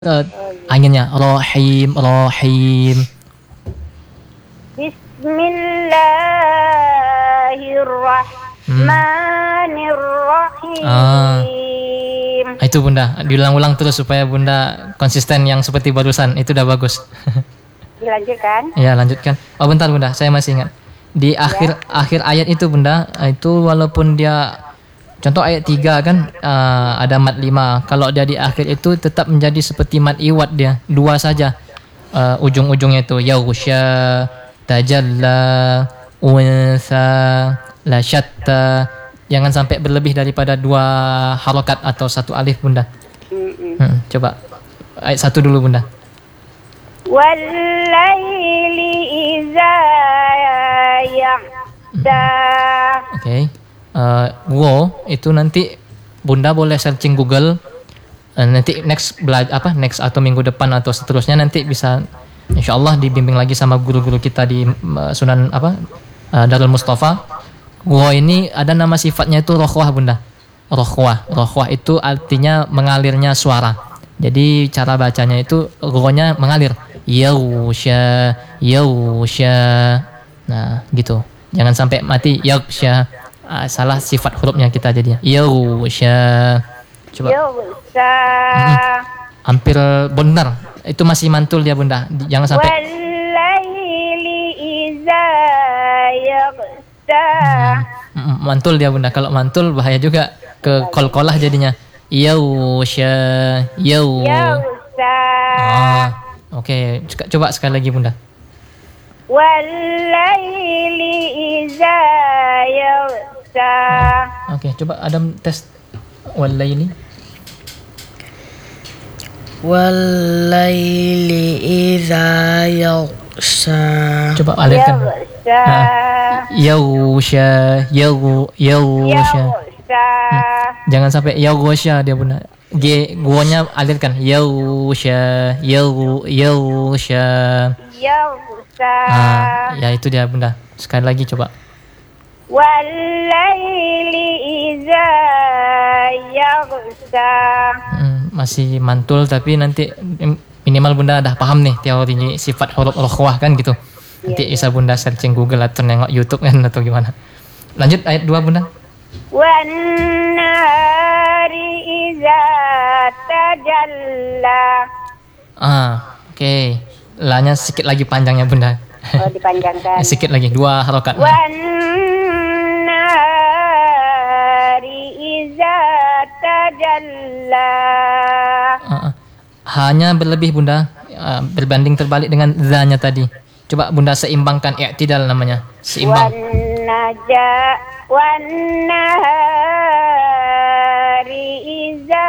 Anginnya Rahim, Rahim. Bismillahirrahmanirrahim. Itu Bunda, diulang-ulang terus supaya Bunda konsisten yang seperti barusan. Itu udah bagus. Dilanjutkan? Ya, lanjutkan. Oh, bentar Bunda, saya masih ingat. Di akhir ayat itu Bunda, itu walaupun dia contoh ayat 3 kan ada mad 5. Kalau dia di akhir itu tetap menjadi seperti mad iwad dia. Dua saja. Ujung-ujungnya itu yaghsha, tajalla, unsa, la syatta. Jangan sampai berlebih daripada 2 harokat atau 1 alif Bunda. Coba ayat 1 dulu Bunda. Wal-laili iza ya'da. Oke. Wo itu nanti Bunda boleh searching Google. Nanti next atau minggu depan atau seterusnya nanti bisa insyaallah dibimbing lagi sama guru-guru kita di Sunan Darul Mustafa. Wo ini ada nama sifatnya itu rokhwah Bunda. Rokhwah itu artinya mengalirnya suara. Jadi cara bacanya itu rohnya mengalir. Yaghsha. Nah, gitu. Jangan sampai mati yaghsha. Salah sifat hurufnya kita jadinya. Yaghsha. Coba. Yaghsha. Hampir benar. Itu masih mantul dia Bunda. Jangan sampai. Wal-laili iza yaghsha. Mantul dia Bunda. Kalau mantul bahaya juga ke kol-kolah jadinya. Yaghsha. Oke. Coba sekali lagi Bunda. Wal-laili iza yaghsha. Oke, coba Adam tes wal-laili. Wal-laili idza yaghsha. Coba alirkan. Yaghsha. Jangan sampai yaghsha dia Bunda. G-nya alirkan. Yaghsha. Ya itu dia Bunda. Sekali lagi coba. Wal-laili iza yaghsha. Masih mantul tapi nanti minimal Bunda dah paham nih teori sifat huruf rokhwah kan gitu. Nanti bisa Bunda searching Google atau nengok YouTube kan atau gimana. Lanjut ayat 2 Bunda. Wan-nahari iza tajalla. Oke. La-nya sedikit lagi panjangnya Bunda. Oh, dipanjangkan. Sedikit lagi 2 harokat. Wan-nahari iza tajalla. Hanya berlebih Bunda, berbanding terbalik dengan za-nya tadi. Coba Bunda seimbangkan, i'tidal namanya. Seimbang. Wan-nahari iza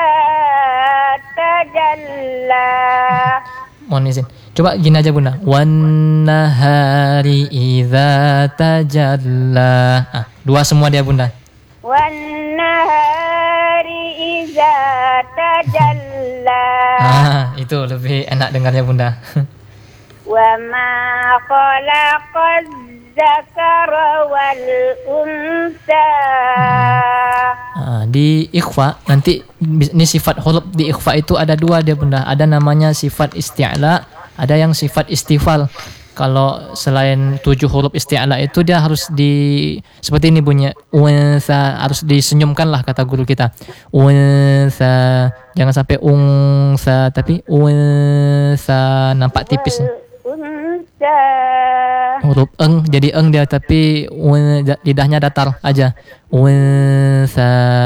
tajalla. Mohon izin. Coba gini aja Bunda. Wan-nahari idza tajalla. 2 semua dia Bunda. Wan-nahari iza tajalla. Itu lebih enak dengarnya Bunda. Wa ma khalaqaz zakara wal unsa. Di ikhfa nanti ini sifat huruf di ikhfa itu ada 2 dia Bunda. Ada namanya sifat isti'la, ada yang sifat istifal. Kalau selain 7 huruf isti'la itu dia harus seperti ini bunyinya. Unsa, harus disenyumkan lah kata guru kita. Unsa, jangan sampai unsa tapi unsa, nampak tipis. Unsa. Huruf jadi dia tapi lidahnya datar aja. Unsa.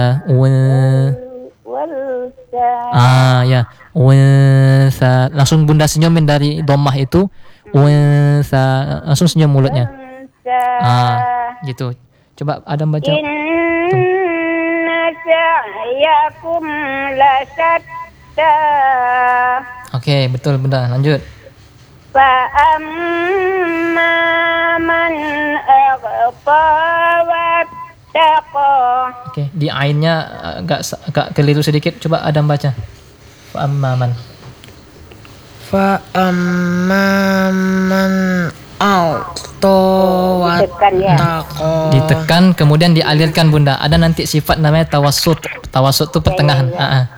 Ya. Unsa. Langsung Bunda senyumin dari dhammah itu. Unsa. Langsung senyum mulutnya. Gitu. Coba Adam baca. Inna sa'yakum lasatta. Oke, betul Bunda. Lanjut. Fa'amma man aghfa wattaqa. Oke, di ainnya agak keliru sedikit. Coba Adam baca. Fa'amma man. Fa'amma man a'ta wattaqa. Ditekan kemudian dialirkan Bunda. Ada nanti sifat namanya tawassut. Tawassut itu pertengahan.